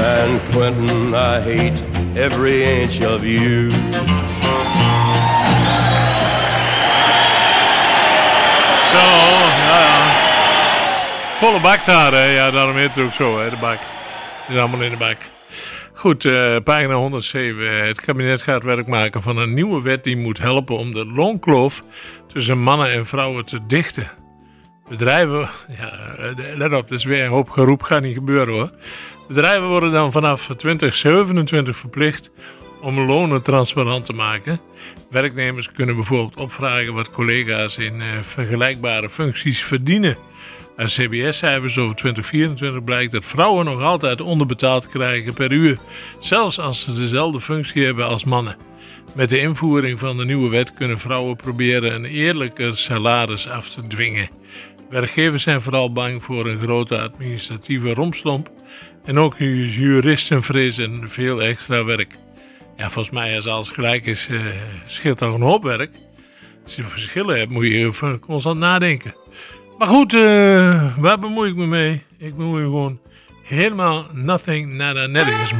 San Quentin, I hate every inch of you. Zo, ja. Volle bak daar, hè. Ja, daarom heet het ook zo, hè, de bak. Het is allemaal in de bak. Goed, pagina 107. Het kabinet gaat werk maken van een nieuwe wet die moet helpen om de loonkloof tussen mannen en vrouwen te dichten. Bedrijven, ja, let op, dat is weer een hoop geroep, gaat niet gebeuren hoor. Bedrijven worden dan vanaf 2027 verplicht om lonen transparant te maken. Werknemers kunnen bijvoorbeeld opvragen wat collega's in vergelijkbare functies verdienen. Uit CBS-cijfers over 2024 blijkt dat vrouwen nog altijd onderbetaald krijgen per uur, zelfs als ze dezelfde functie hebben als mannen. Met de invoering van de nieuwe wet kunnen vrouwen proberen een eerlijker salaris af te dwingen. Werkgevers zijn vooral bang voor een grote administratieve rompslomp en ook juristen vrezen veel extra werk. Ja, volgens mij als alles gelijk is, scheelt toch een hoop werk. Als je verschillen hebt, moet je even constant nadenken. Maar goed, waar bemoei ik me mee? Ik bemoei me gewoon helemaal nothing, nada, nergens